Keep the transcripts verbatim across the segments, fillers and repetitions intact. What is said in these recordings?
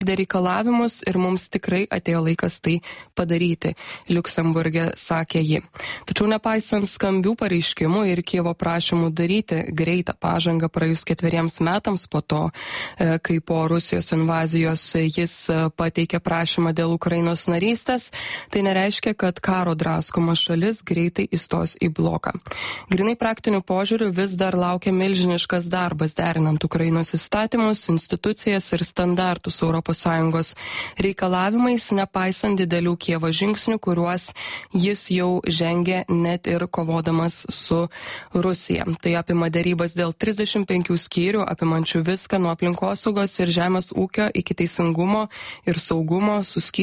reikalavimus ir mums tikrai atėjo laikas tai padaryti, Liuksemburge sakė ji. Tačiau nepaisant skambių pareiškimų ir Kijevo prašymų daryti greitą pažangą praėjus ketveriems metams po to, kai po Rusijos invazijos jis pateikė prašymą dėl Ukrainos narystės, tai nereiškia, kad karo draskoma šalis greitai įstos į bloką. Grinai praktiniu požiūriu vis dar laukia milžiniškas darbas derinant Ukrainos įstatymus, institucijas ir standartus Europos Sąjungos reikalavimais, nepaisant didelių Kijevo žingsnių, kuriuos jis jau žengė net ir kovodamas su Rusija. Tai apima dėrybas dėl trisdešimt penkių skyrių, apimančių viską nuo aplinkosaugos ir žemės ūkio iki teisingumo ir saugumo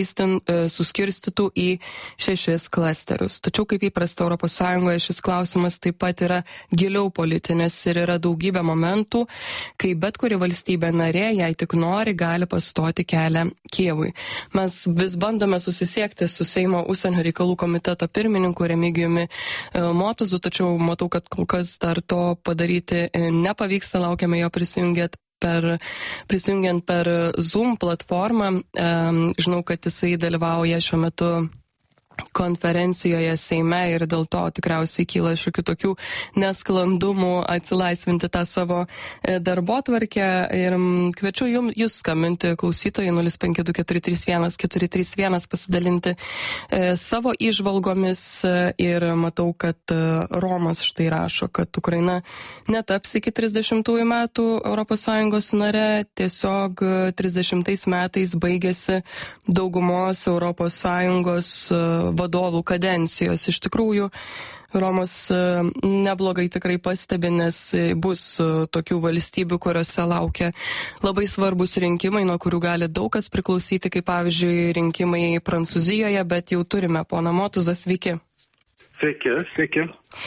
suskirstytų į šešis klasterius. Tačiau, kaip įprasta Europos Sąjungoje, šis klausimas taip pat yra giliau politinis ir yra daugybė momentų, kai bet kuri valstybė narė, jei tik nori, gali pastoti kelią Kijevui. Mes vis bandome susisiekti su Seimo užsienio reikalų komiteto pirmininku Remigijumi Motuzu, tačiau matau, kad kol kas dar to padaryti nepavyksta, laukiame jo prisijungiant per, prisijungiant per Zoom platformą. Žinau, kad jisai dalyvauja šiuo metu konferencijoje Seime ir dėl to tikriausiai kyla šiokių tokių nesklandumų atsilaisvinti tą savo darbotvarkę. Ir kviečiu jum, jūs skambinti klausytojai nulis penki du keturi trys vienas keturi trys vienas pasidalinti e, savo įžvalgomis ir matau, kad e, Romas štai rašo, kad Ukraina netaps iki trisdešimtųjų metų Europos Sąjungos nare, tiesiog trisdešimtais metais baigėsi daugumos Europos Sąjungos e, vadovų kadencijos. Iš tikrųjų, Romas neblogai tikrai pastebi, nes bus tokių valstybių, kuriuose laukia labai svarbus rinkimai, nuo kurių gali daug kas priklausyti, kaip pavyzdžiui rinkimai Prancūzijoje, bet jau turime poną Motuzą. Sveiki. Sveiki, sveiki.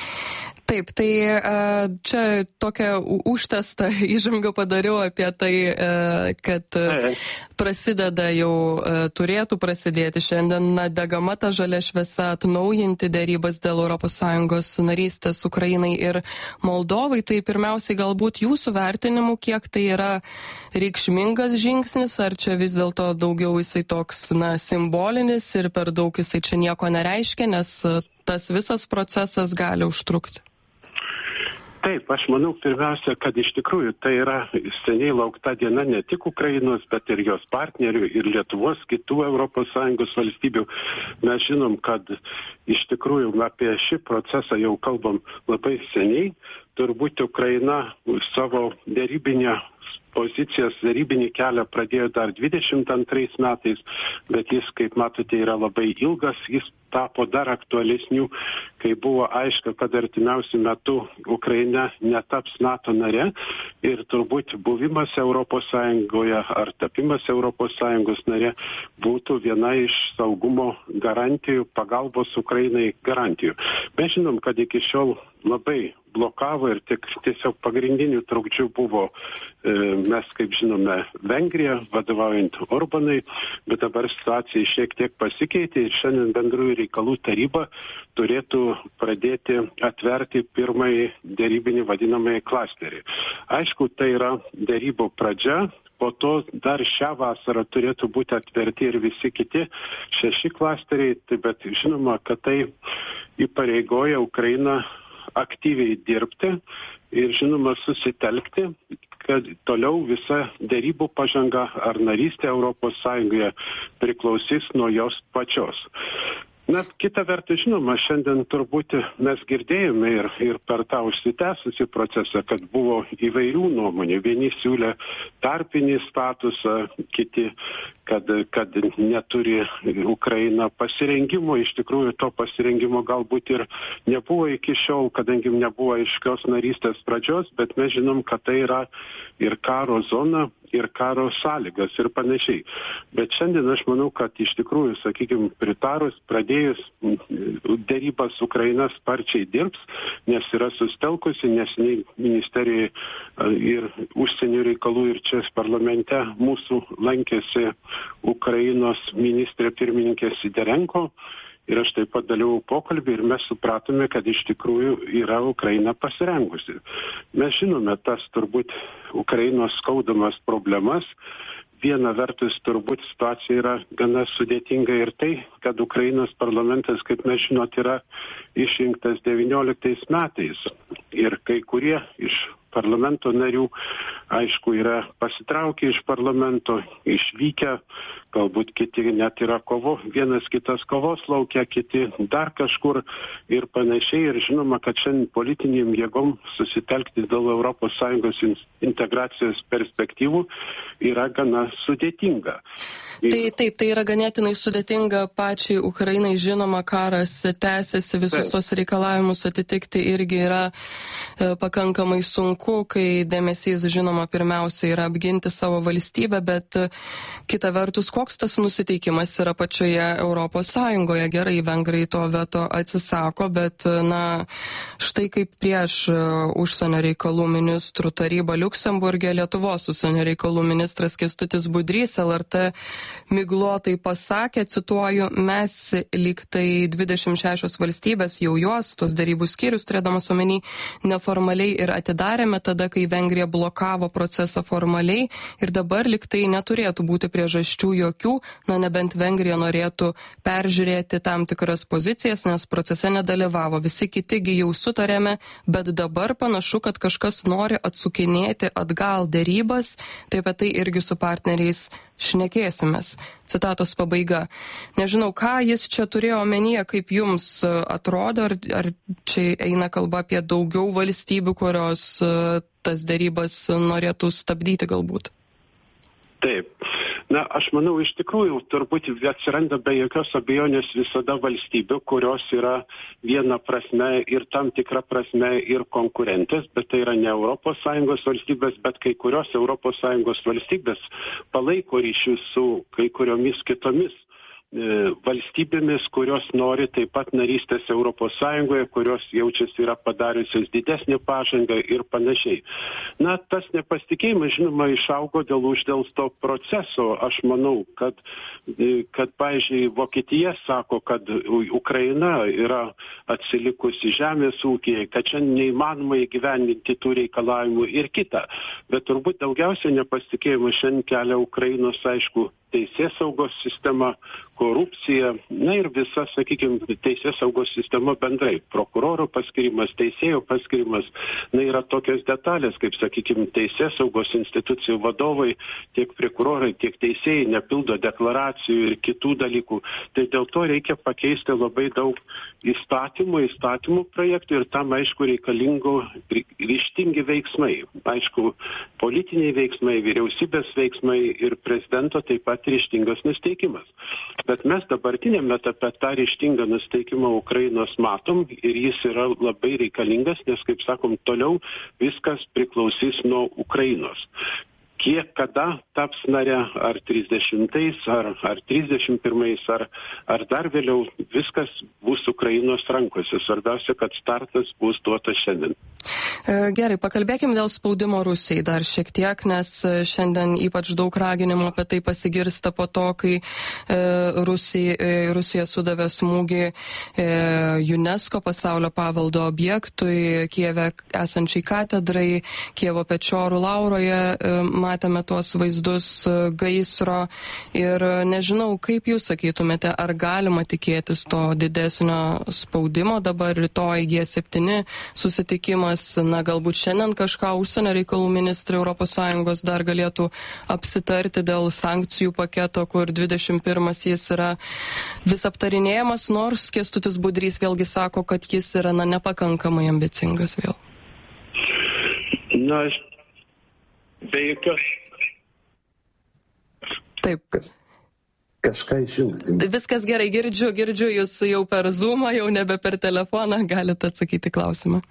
Taip, tai čia tokią užtestą įžangą padariau apie tai, kad prasideda jau, turėtų prasidėti šiandien degama ta žalia šviesa atnaujinti dėrybas dėl Europos Sąjungos narystės Ukrainai ir Moldovai. Tai pirmiausiai galbūt jūsų vertinimu, kiek tai yra reikšmingas žingsnis, ar čia vis dėlto daugiau jisai toks, na, simbolinis ir per daug jisai čia nieko nereiškia, nes tas visas procesas gali užtrukti. Taip, aš manau pirmiausia, kad iš tikrųjų tai yra seniai laukta diena ne tik Ukrainos, bet ir jos partnerių ir Lietuvos, kitų Europos Sąjungos valstybių. Mes žinom, kad iš tikrųjų apie šį procesą jau kalbam labai seniai. Turbūt Ukraina savo dėrybinę pozicijas, dėrybinį kelią pradėjo dar dvidešimt antrais metais, bet jis, kaip matote, yra labai ilgas, jis tapo dar aktualesnių, kai buvo aišku, kad artimiausių metų Ukraina netaps NATO nare ir turbūt buvimas Europos Sąjungoje ar tapimas Europos Sąjungos nare būtų viena iš saugumo garantijų, pagalbos Ukrainai garantijų. Mes žinom, kad iki šiol labai blokavo ir tik tiesiog pagrindinių trukdžių buvo, e, mes kaip žinome, Vengrija, vadovaujant Orbanai, bet dabar situacija šiek tiek pasikeitė ir šiandien bendrųjų reikalų taryba turėtų pradėti atverti pirmąjį dėrybinį vadinamąjį klasterį. Aišku, tai yra dėrybų pradžia. Po to dar šią vasarą turėtų būti atverti ir visi kiti šeši klasteriai, tai bet žinoma, kad tai įpareigoja Ukrainą aktyviai dirbti ir, žinoma, susitelkti, kad toliau visa dėrybų pažanga ar narystė Europos Sąjungoje priklausys nuo jos pačios. Na, kita vertus, žinoma, šiandien turbūt mes girdėjome ir, ir per tą užsitęsusį procesą, kad buvo įvairių nuomonių. Vieni siūlė tarpinį statusą, kiti, kad, kad neturi Ukraina pasirengimo. Iš tikrųjų, to pasirengimo galbūt ir nebuvo iki šiol, kadangi nebuvo aiškios narystės pradžios, bet mes žinom, kad tai yra ir karo zona, ir karo sąlygas ir panašiai. Bet šiandien aš manau, kad iš tikrųjų, sakykime, pritarus, pradėjus dėrybas Ukraina sparčiai dirbs, nes yra sustelkusi, nes ministerijoje ir užsienio reikalų ir čia parlamente mūsų lankėsi Ukrainos ministrė pirmininkė Siderenko. Ir aš taip pat dalyvau pokalbį ir mes supratome, kad iš tikrųjų yra Ukraina pasirengusi. Mes žinome tas turbūt Ukrainos skaudamas problemas viena vertus turbūt situacija yra gana sudėtinga ir tai, kad Ukrainos parlamentas, kaip mes žinot, yra išrinktas devynioliktais metais. Ir kai kurie iš parlamento narių, aišku, yra pasitraukę iš parlamento, išvykę, galbūt kiti net yra kovo, vienas kitas kovos laukia, kiti dar kažkur ir panašiai. Ir žinoma, kad šiandien politiniam jėgom susitelkti dėl Europos Sąjungos integracijos perspektyvų yra gana sudėtinga. Tai taip, tai yra ganėtinai sudėtinga pačiai Ukrainai, žinoma, karas tęsiasi, visus taip. Tos reikalavimus atitikti irgi yra e, pakankamai sunku, kai dėmesys, žinoma, pirmiausia yra apginti savo valstybę, bet e, kita vertus, koks tas nusiteikimas yra pačioje Europos Sąjungoje. Gerai, vengrai to veto atsisako, bet, na, štai kaip prieš e, užsienio reikalų ministrų tarybą Liuksemburge, Lietuvos užsienio reikalų ministras Kęstutis Budrys L R T miglotai pasakė, cituoju, mes lyg tai dvidešimt šešios valstybės jau jos, tos darybų skyrius, turėdamas omeny, neformaliai ir atidarėme tada, kai Vengrija blokavo procesą formaliai ir dabar lyg tai neturėtų būti priežasčių jokių, na nebent Vengrija norėtų peržiūrėti tam tikras pozicijas, nes procese nedalyvavo. Visi kitigi jau sutarėme, bet dabar panašu, kad kažkas nori atsukinėti atgal dėrybas, taip pat tai irgi su partneriais šnekėsimės. Citatos pabaiga. Nežinau, ką jis čia turėjo omenyje, kaip jums atrodo, ar, ar čia eina kalba apie daugiau valstybių, kurios tas dėrybas norėtų stabdyti galbūt? Taip. Na, aš manau, iš tikrųjų, turbūt atsiranda be jokios abejonės visada valstybių, kurios yra viena prasme ir tam tikra prasme ir konkurentės, bet tai yra ne Europos Sąjungos valstybės, bet kai kurios Europos Sąjungos valstybės palaiko ryšius su kai kuriomis kitomis valstybėmis, kurios nori taip pat narystės Europos Sąjungoje, kurios jaučiasi yra padariusios didesnį pažangą ir panašiai. Na, tas nepasitikėjimas, žinoma, išaugo dėl uždelsto proceso. Aš manau, kad, kad pavyzdžiui, Vokietija sako, kad Ukraina yra atsilikusi žemės ūkiai, kad čia neįmanoma įgyvendinti tų reikalavimų ir kita. Bet turbūt daugiausia nepasitikėjimą šiandien kelia Ukrainos, aišku, teisės saugos sistema, korupcija, na ir visa, sakykime, teisės saugos sistema bendrai. Prokuroro paskirimas, teisėjo paskirimas, na yra tokios detalės, kaip, sakykime, teisės saugos institucijų vadovai, tiek prokurorai, tiek teisėjai nepildo deklaracijų ir kitų dalykų. Tai dėl to reikia pakeisti labai daug įstatymų, įstatymų projektų ir tam, aišku, reikalingų ryžtingi veiksmai. Aišku, politiniai veiksmai, vyriausybės veiksmai ir prezidento taip pat ryžtingas nusteikimas. Bet mes dabartinėme etape tą ryžtingą nusteikimą Ukrainos matom ir jis yra labai reikalingas, nes, kaip sakom, toliau viskas priklausys nuo Ukrainos. Kiek kada taps nare, ar trisdešimtais, ar, ar trisdešimt pirmais, ar, ar dar vėliau, viskas bus Ukrainos rankose. Svarbiausia, kad startas bus duotas šiandien. Gerai, pakalbėkime dėl spaudimo Rusijai dar šiek tiek, nes šiandien ypač daug raginimų apie tai pasigirsta po to, kai Rusija, Rusija sudavė smūgį UNESCO pasaulio paveldo objektui, Kijeve esančiai katedrai, Kijevo Pečorų Lauroje. Matėme tuos vaizdus gaisro ir nežinau, kaip jūs sakytumėte, ar galima tikėtis to didesnio spaudimo dabar rytoj G septyni susitikimas, na galbūt šiandien kažką užsienio reikalų ministrai Europos Sąjungos dar galėtų apsitarti dėl sankcijų paketo, kur dvidešimt pirmas jis yra vis aptarinėjamas, nors Kęstutis Budrys vėlgi sako, kad jis yra na nepakankamai ambicingas vėl. Na, aš be jokios. Taip. Kažką išjungti. Viskas gerai, girdžiu, girdžiu jūs jau per Zoomą, jau nebe per telefoną, galite atsakyti klausimą.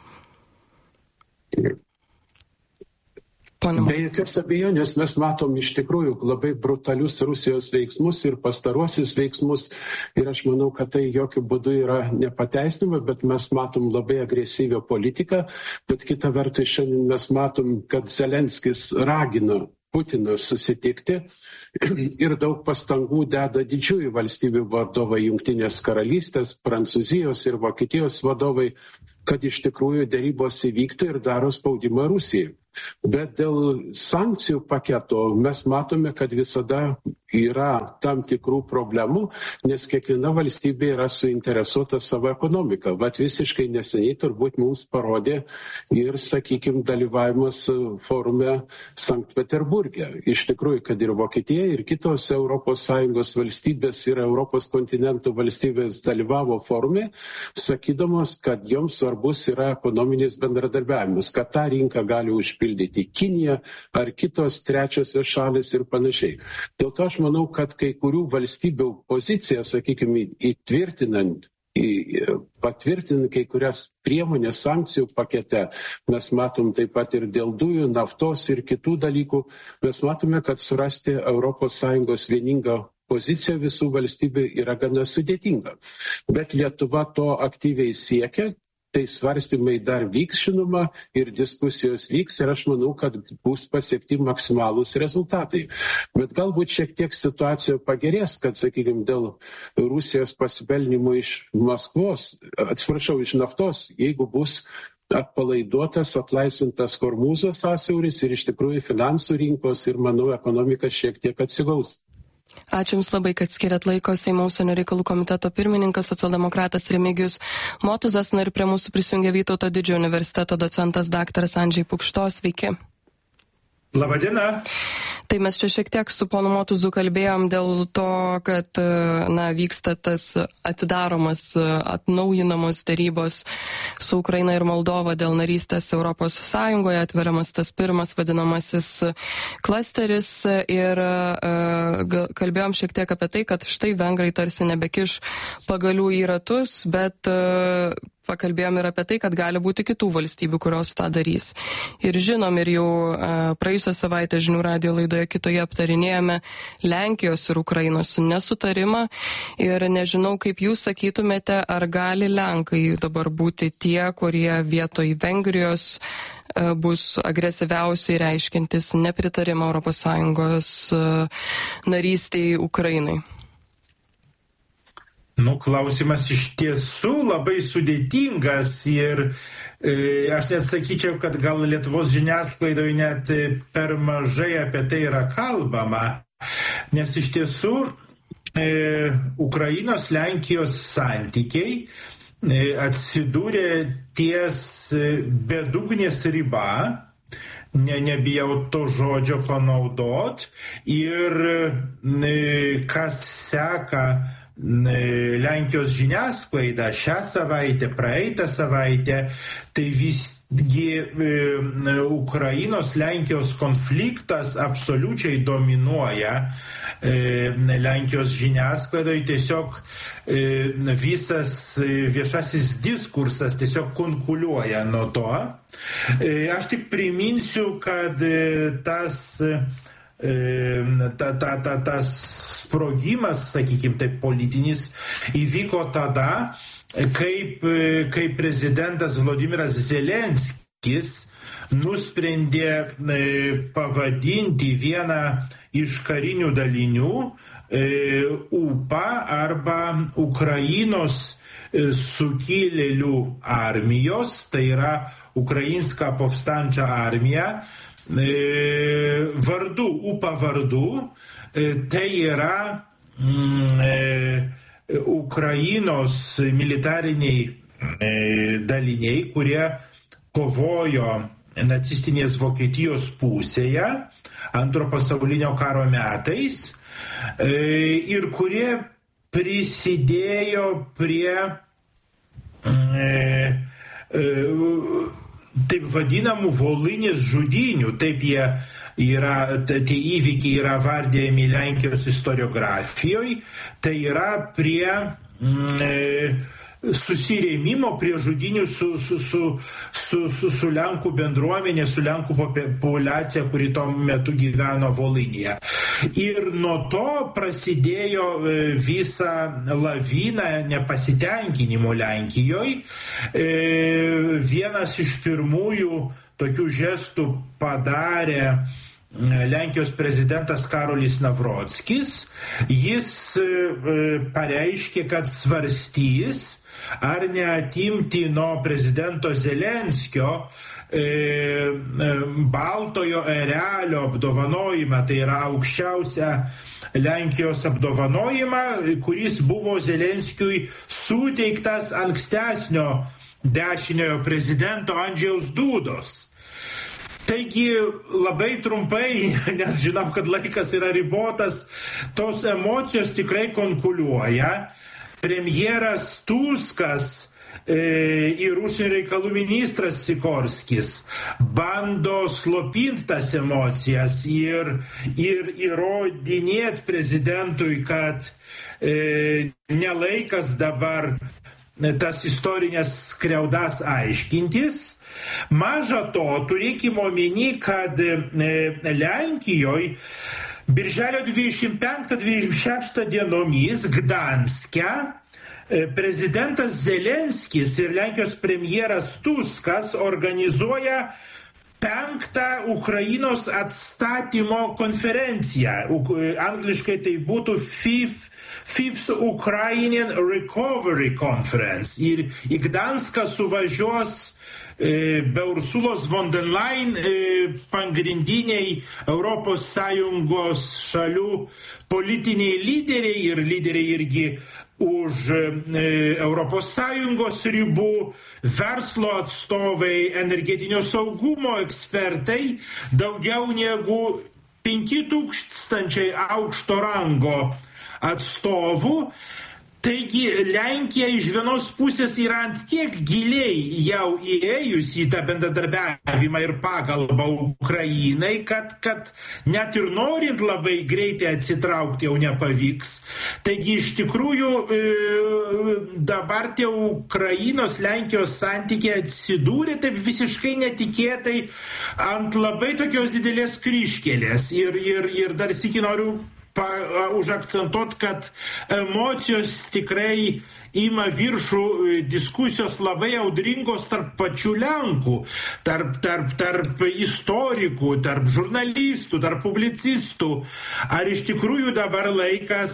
Pone Be jokios abejonės mes matom iš tikrųjų labai brutalius Rusijos veiksmus ir pastaruosius veiksmus ir aš manau, kad tai jokių būdų yra nepateisinama, bet mes matom labai agresyvią politiką, bet kita vertus šiandien mes matom, kad Zelenskis ragina Putiną susitikti ir daug pastangų deda didžiųjų valstybių vadovai, Jungtinės karalystės, Prancūzijos ir Vokietijos vadovai, kad iš tikrųjų derybos įvyktų ir daro spaudimą Rusijai. Bet dėl sankcijų paketo mes matome, kad visada yra tam tikrų problemų, nes kiekviena valstybė yra suinteresuota savo ekonomiką. Vat visiškai neseniai turbūt mums parodė ir, sakykime, dalyvavimas forume Sankt Peterburge. Iš tikrųjų, kad ir Vokietija, ir kitos Europos Sąjungos valstybės ir Europos kontinentų valstybės dalyvavo forume, sakydamos, kad joms svarbus yra ekonominis bendradarbiavimas, kad tą rinką gali užpildyti Kinija ar kitos trečiosios šalis ir panašiai. Dėl to aš manau, kad kai kurių valstybių poziciją, sakykime, įtvirtinant, patvirtinant kai kurias priemonės sankcijų pakete, mes matom taip pat ir dėl dujų, naftos ir kitų dalykų, mes matome, kad surasti Europos Sąjungos vieningą pozicija visų valstybių yra gana sudėtinga. Bet Lietuva to aktyviai siekia, tai svarstymai dar vyks, žinoma, ir diskusijos vyks, ir aš manau, kad bus pasiekti maksimalūs rezultatai. Bet galbūt šiek tiek situacija pagerės, kad, sakykime, dėl Rusijos pasipelnimo iš Maskvos, atsiprašau, iš naftos, jeigu bus atpalaiduotas, atlaisvintas Hormūzo sąsiauris ir iš tikrųjų finansų rinkos ir, manau, ekonomika šiek tiek atsigaus. Ačiū Jums labai, kad skiriat laiko. Seimo užsienio reikalų komiteto pirmininkas, socialdemokratas Remigijus Motuzas, na ir prie mūsų prisijungė Vytauto Didžiojo universiteto docentas daktaras Andžej Pukšto. Sveiki. Labadiena. Tai mes čia šiek tiek su ponu Motuzu kalbėjom dėl to, kad na, vyksta tas atidaromas, atnaujinamos darybos su Ukraina ir Moldova dėl narystės Europos Sąjungoje, atveriamas tas pirmas vadinamasis klasteris ir uh, kalbėjom šiek tiek apie tai, kad štai vengrai tarsi nebekiš pagalių į ratus, bet uh, pakalbėjom ir apie tai, kad gali būti kitų valstybių, kurios tą darys. Ir žinom, ir jau praėjusią savaitę žinių radijo laidoje kitoje aptarinėjome Lenkijos ir Ukrainos nesutarimą. Ir nežinau, kaip jūs sakytumėte, ar gali Lenkai dabar būti tie, kurie vietoj Vengrijos bus agresyviausiai reiškintis nepritarimą Europos Sąjungos narystiai Ukrainai. Nu, klausimas iš tiesų labai sudėtingas ir e, aš net sakyčiau, kad gal Lietuvos žiniasklaidoje net per mažai apie tai yra kalbama, nes iš tiesų e, Ukrainos Lenkijos santykiai e, atsidūrė ties bedugnės riba, ne, nebijau to žodžio panaudot, ir e, kas seka Lenkijos žiniasklaida šią savaitę, praeitą savaitę, tai visgi e, Ukrainos Lenkijos konfliktas absoliučiai dominuoja e, Lenkijos žiniasklaidoje, tiesiog e, visas viešasis diskursas tiesiog konkuliuoja nuo to. E, aš tik priminsiu, kad e, tas Ta, ta, ta, tas sprogimas, sakykime, taip politinis, įvyko tada, kaip, kaip prezidentas Vladimiras Zelenskis nusprendė pavadinti vieną iš karinių dalinių U P A arba Ukrainos sukilėlių armijos, tai yra Ukrainska povstančia armija, vardu, U P A vardu, tai yra mm, Ukrainos militariniai daliniai, kurie kovojo nacistinės Vokietijos pusėje antro pasaulinio karo metais ir kurie prisidėjo prie e, e, taip vadinamų Voluinės žudynių, taip jie yra, tie įvykiai yra vardėjami Lenkijos istoriografijoje, tai yra prie mm, susirėmimo, prie žudynių su, su, su, su, su, su Lenkų bendruomenė, su Lenkų populiacija, kuri tuo metu gyveno Voluinėje. Ir nuo to prasidėjo visa lavina nepasitenkinimo Lenkijoje. Vienas iš pirmųjų tokių žestų padarė Lenkijos prezidentas Karolis Navrockis. Jis pareiškė, kad svarstys, ar neatimti nuo prezidento Zelenskio e, Baltojo erelio apdovanojimą, tai yra aukščiausią Lenkijos apdovanojimą, kuris buvo Zelenskiui suteiktas ankstesnio dešiniojo prezidento Andžejaus Dudos. Taigi labai trumpai, nes žinau, kad laikas yra ribotas, tos emocijos tikrai konkuliuoja. Premjeras Tuskas ir užsienio reikalų ministras Sikorskis bando slopinti tas emocijas ir, ir įrodinėti prezidentui, kad e, nelaikas dabar tas istorinės skriaudas aiškintis. Maža to, turėkime omeny, kad e, Lenkijoje birželio dvidešimt penktą dvidešimt šeštą dienomis Gdanske prezidentas Zelenskis ir Lenkijos premjeras Tuskas organizuoja penktą Ukrainos atstatymo konferenciją. Angliškai tai būtų Fifth, Fifth Ukrainian Recovery Conference. Ir į Gdanską suvažiuos e, be Ursulos von der Leyen e, pagrindiniai Europos Sąjungos šalių politiniai lyderiai ir lyderiai irgi už e, Europos Sąjungos ribų, verslo atstovai, energetinio saugumo ekspertai, daugiau negu penki tūkstančiai aukšto rango atstovų. Taigi Lenkija iš vienos pusės yra ant tiek giliai jau įėjus į tą bendradarbiavimą ir pagalbą Ukrainai, kad, kad net ir norint labai greitai atsitraukti jau nepavyks. Taigi iš tikrųjų dabar tie Ukrainos Lenkijos santykiai atsidūrė taip visiškai netikėtai ant labai tokios didelės kryžkelės. Ir, ir, ir dar sykį noriu Pa, užakcentuot, kad emocijos tikrai ima viršų, diskusijos labai audringos tarp pačių Lenkų, tarp, tarp, tarp istorikų, tarp žurnalistų, tarp publicistų. Ar iš tikrųjų dabar laikas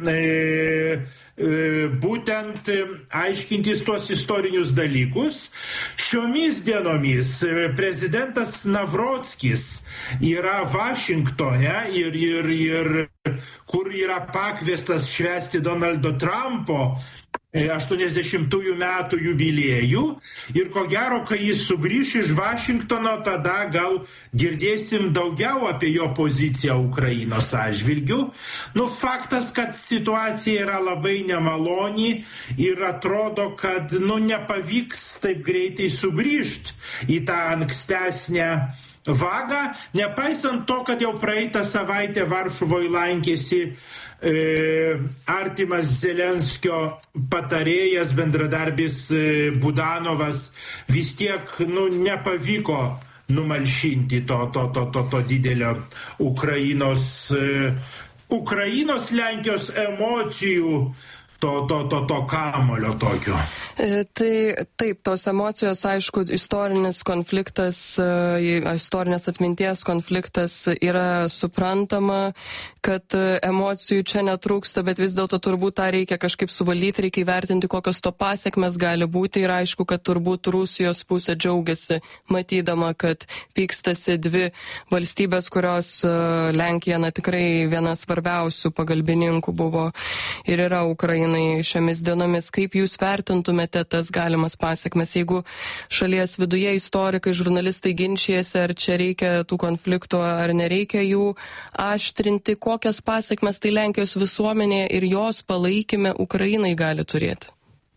e, būtent aiškintis tuos istorinius dalykus. Šiomis dienomis prezidentas Navrockis yra Vašingtone ir, ir, ir kur yra pakviestas švęsti Donaldo Trumpo aštuoniasdešimtųjų metų jubiliejų ir ko gero, kai jis sugrįš iš Vašingtono, tada gal girdėsim daugiau apie jo poziciją Ukrainos atžvilgiu. Nu, faktas, kad situacija yra labai nemaloni ir atrodo, kad nu, nepavyks taip greitai sugrįžti į tą ankstesnę vagą, nepaisant to, kad jau praeitą savaitę Varšuvoje lankėsi e, artimas Zelenskio patarėjas, bendradarbis e, Budanovas, vis tiek nu, nepavyko numalšinti to, to, to, to, to didelio Ukrainos, e, Ukrainos Lenkijos emocijų, to, to, to, to kamolio tokio. E, tai taip, tos emocijos, aišku, istorinis konfliktas, e, istorinės atminties konfliktas yra suprantama, kad emocijų čia netrūksta, bet vis dėlto turbūt tą reikia kažkaip suvaldyti, reikia įvertinti, kokios to pasiekmes gali būti ir aišku, kad turbūt Rusijos pusė džiaugiasi matydama, kad pykstasi dvi valstybės, kurios e, Lenkija, na tikrai viena svarbiausių pagalbininkų buvo ir yra Ukraina. Šiomis dienomis, kaip jūs vertintumėte tas galimas pasiekmes, jeigu šalies viduje istorikai, žurnalistai ginčijasi, ar čia reikia tų konfliktų, ar nereikia jų aštrinti, kokias pasiekmes tai Lenkijos visuomenėje ir jos palaikymė Ukrainai gali turėti?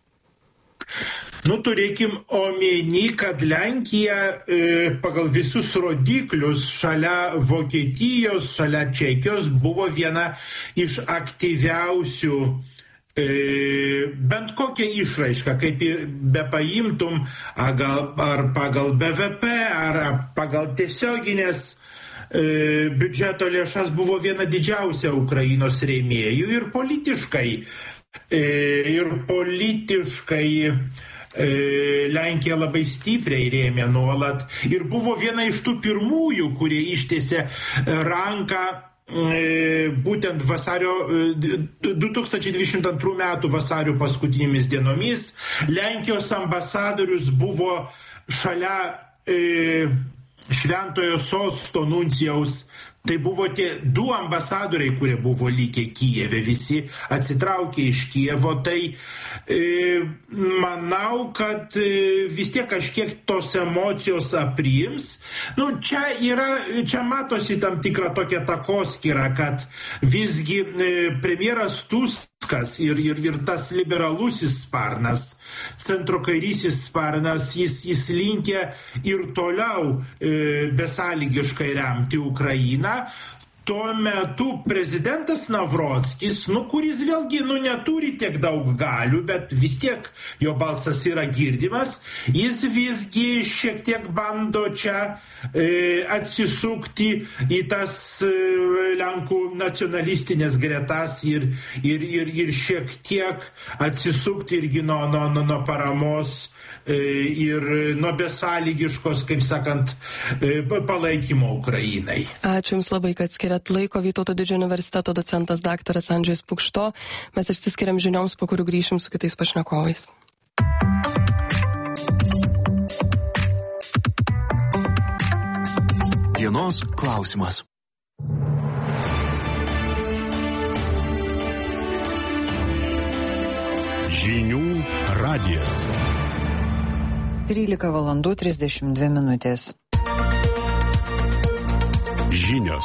Nu, turėkim omeny, kad Lenkija e, pagal visus rodiklius šalia Vokietijos, šalia Čekijos buvo viena iš aktyviausių bent kokią išraišką, kaip be paimtum, ar pagal B V P, ar pagal tiesioginės e, biudžeto lėšas buvo viena didžiausia Ukrainos rėmėjų ir politiškai, e, ir politiškai e, Lenkija labai stipriai rėmė nuolat ir buvo viena iš tų pirmųjų, kurie ištiesė ranką būtent vasario, du tūkstančiai dvidešimt antrų metų vasario paskutinėmis dienomis. Lenkijos ambasadorius buvo šalia e, Šventojo sosto nuncijaus, tai buvo tie du ambasadoriai, kurie buvo likę Kijeve, visi atsitraukė iš Kijevo, tai e, manau, kad e, vis tiek kažkiek tos emocijos aprims. Nu, čia yra, čia matosi tam tikra tokia takoskyra, kad visgi e, premjeras Tuskas ir, ir, ir tas liberalusis sparnas, centrokairysis sparnas, jis, jis linkia ir toliau e, besąlygiškai remti Ukrainą. Tuo metu prezidentas Navrockis, nu, kuris vėlgi nu, neturi tiek daug galių, bet vis tiek jo balsas yra girdimas, jis visgi šiek tiek bando čia e, atsisukti į tas e, Lenkų nacionalistinės gretas ir, ir, ir, ir šiek tiek atsisukti irgi nuo, nuo, nuo paramos e, ir nuo besąlygiškos, kaip sakant, e, palaikymo Ukrainai. Ačiū Jums labai, kad skiriat laiko. Vytauto Didžiojo universiteto docentas daktaras Andžejus Pukšto. Mes išsiskiriam žinioms, po kurių grįšim su kitais pašnekovais. Dienos klausimas. Žinių radijas. trylika valandų trisdešimt dvi minutės. Žinios.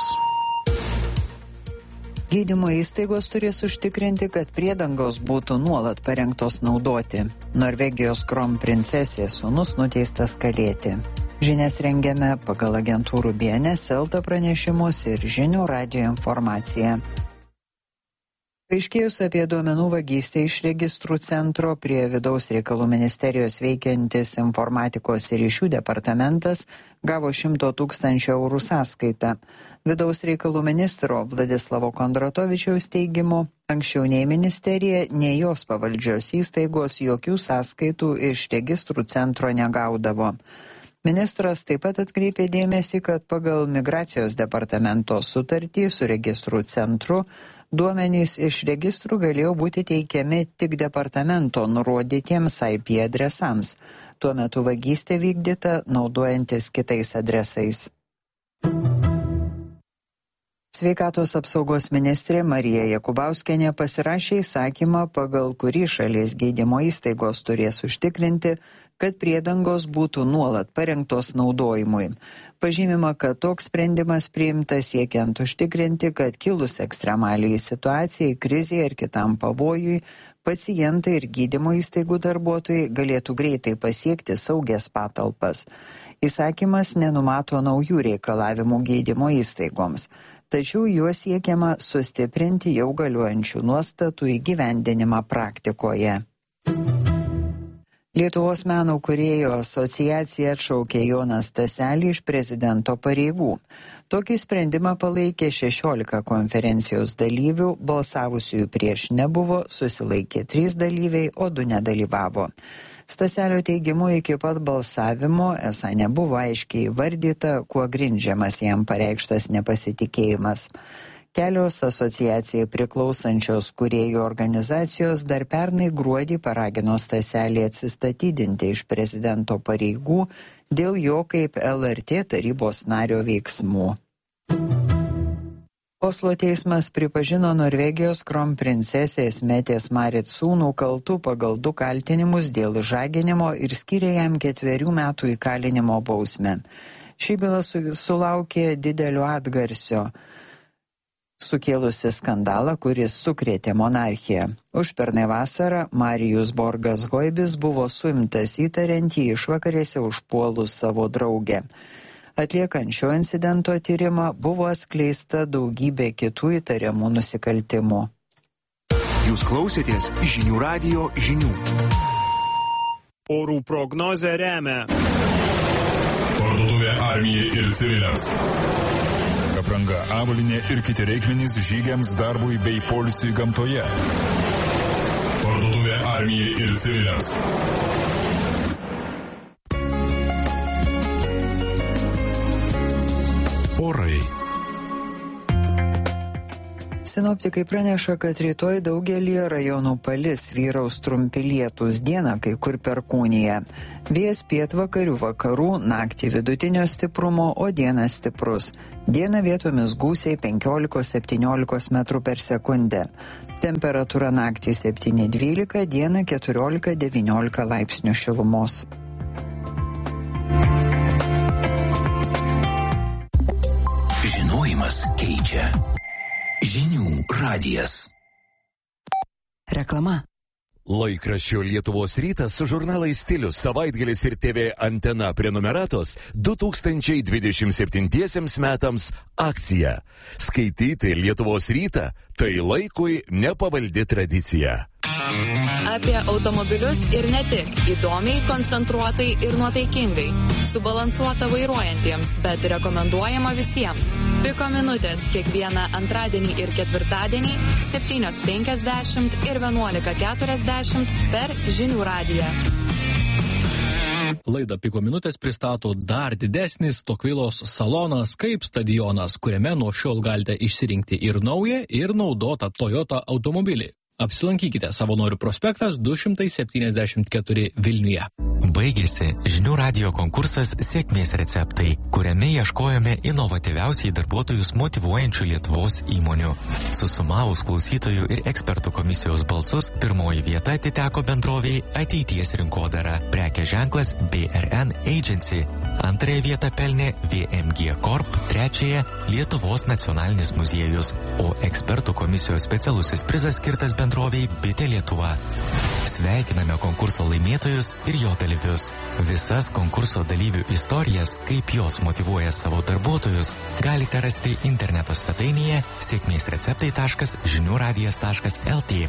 Gydymo įstaigos turės užtikrinti, kad priedangos būtų nuolat parengtos naudoti. Norvegijos kronprincesės sūnus nuteistas kalėti. Žinias rengiame pagal agentūrų B N S, Elta pranešimus ir Žinių radijo informaciją. Paaiškėjus apie duomenų vagystę iš registrų centro prie Vidaus reikalų ministerijos veikiantis informatikos ir ryšių departamentas gavo šimto tūkstančių eurų sąskaitą. Vidaus reikalų ministro Vladislavo Kondratovičiaus teigimu, anksčiau nei ministerija, nei jos pavaldžios įstaigos jokių sąskaitų iš registrų centro negaudavo. Ministras taip pat atkreipė dėmesį, kad pagal migracijos departamento sutartį su registrų centru duomenys iš registrų galėjo būti teikiami tik departamento nurodytiems I P adresams. Tuo metu vagystė vykdyta naudojantis kitais adresais. Sveikatos apsaugos ministrė Marija Jakubauskienė pasirašė įsakymą, pagal kurį šalies gydymo įstaigos turės užtikrinti, kad priedangos būtų nuolat parengtos naudojimui. Pažymima, kad toks sprendimas priimtas siekiant užtikrinti, kad kilus ekstremaliai situacijai, krizei ar kitam pavojui, pacientai ir gydymo įstaigų darbuotojai galėtų greitai pasiekti saugias patalpas. Įsakymas nenumato naujų reikalavimų gydymo įstaigoms, tačiau juo siekiama sustiprinti jau galiojančių nuostatų įgyvendinimą praktikoje. Lietuvos meno kūrėjų asociacija atšaukė Joną Staselį iš prezidento pareigų. Tokį sprendimą palaikė šešiolika konferencijos dalyvių, balsavusiųjų prieš nebuvo, susilaikė trys dalyviai, o du nedalyvavo. Staselio teigimu iki pat balsavimo esą nebuvo aiškiai įvardyta, kuo grindžiamas jam pareikštas nepasitikėjimas. Kelios asociacijai priklausančios kūrėjų organizacijos dar pernai gruodį paragino Staselį atsistatydinti iš prezidento pareigų dėl jo kaip L R T tarybos nario veiksmų. Oslo teismas pripažino Norvegijos kronprincesės Metės Marit sūnų kaltų pagal du kaltinimus dėl išžaginimo ir skyrė jam ketverių metų įkalinimo bausmę. Ši byla sulaukė didelio atgarsio, sukėlusi skandalą, kuris sukrėtė monarchiją. Užpernai vasarą Marijus Borgas Hoibis buvo suimtas įtariant jį išvakarėse užpuolus savo draugę. Atliekant šio incidento tyrimą buvo atskleista daugybė kitų įtariamų nusikaltimų. Jūs klausėtės Žinių radijo žinių. Orų prognozę remia Parduotuvė armijai ir civiliams. Apranga, avalynė ir kiti reikmenys žygiams, darbui bei poilsiui gamtoje. Parduotuvė armijai ir civiliams. Orai. Sinoptikai praneša, kad rytoj daugelį rajonų palis, vyraus trumpi lietūs, dieną kai kur perkūnija. Vėjas pietvakarių vakarų, naktį vidutinio stiprumo, o dieną stiprus. Dieną vietomis gūsiai penkiolika septyniolika metrų per sekundę. Temperatūra naktį septyni dvylika, dieną keturiolika devyniolika laipsnių šilumos. Žinojimas keičia. Žinių radijas. Reklama. Laikraščio Lietuvos rytas su žurnalais Stilius, Savaitgalis ir T V Antena prenumeratos du tūkstančiai dvidešimt septintiesiems metams akcija. Skaityti Lietuvos rytą – tai laikui nepavaldi tradicija. Apie automobilius ir ne tik, įdomiai, koncentruotai ir nuotaikingai. Subalansuota vairuojantiems, bet rekomenduojama visiems. Piko minutės kiekvieną antradienį ir ketvirtadienį septynios penkiasdešimt ir vienuolika keturiasdešimt per Žinių radiją. Laidą Piko minutės pristato dar didesnis Tokvilos salonas kaip stadionas, kuriame nuo šiol galite išsirinkti ir naują, ir naudotą Toyota automobilį. Apsilankykite Savanorių prospektas du šimtai septyniasdešimt keturi Vilniuje. Baigėsi Žinių radijo konkursas Sėkmės receptai, kuriame ieškojome inovatyviausiai darbuotojus motyvuojančių Lietuvos įmonių. Susumavus klausytojų ir ekspertų komisijos balsus, pirmoji vieta atiteko bendroviai Ateities rinkodara, prekės ženklas B R N Agency. Antrąją vietą pelnė V M G Corp, trečiąją Lietuvos nacionalinis muziejus, o ekspertų komisijos specialusis prizas skirtas bendroviai Bitė Lietuva. Sveikiname konkurso laimėtojus ir jo dalyvius. Visas konkurso dalyvių istorijas, kaip jos motyvuoja savo darbuotojus, galite rasti interneto svetainėje sėkmėsreceptai taškas žinių radijas taškas L T.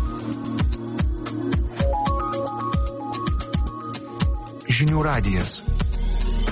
Žinių radijas.